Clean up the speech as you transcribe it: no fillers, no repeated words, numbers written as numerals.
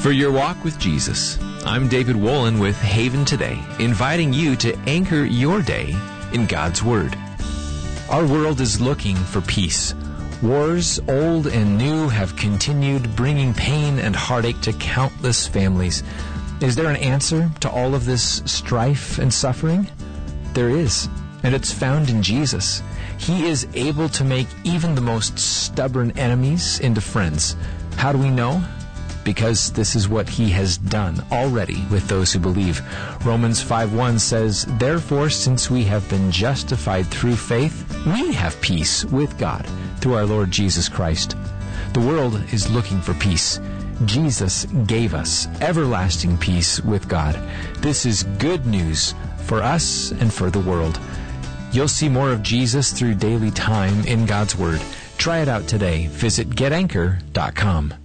For your walk with Jesus, I'm David Wolin with Haven Today, inviting you to anchor your day in God's Word. Our world is looking for peace. Wars, old and new, have continued, bringing pain and heartache to countless families. Is there an answer to all of this strife and suffering? There is, and it's found in Jesus. He is able to make even the most stubborn enemies into friends. How do we know? Because this is what He has done already with those who believe. Romans 5:1 says, "Therefore, since we have been justified through faith, we have peace with God through our Lord Jesus Christ." The world is looking for peace. Jesus gave us everlasting peace with God. This is good news for us and for the world. You'll see more of Jesus through daily time in God's Word. Try it out today. Visit getanchor.com.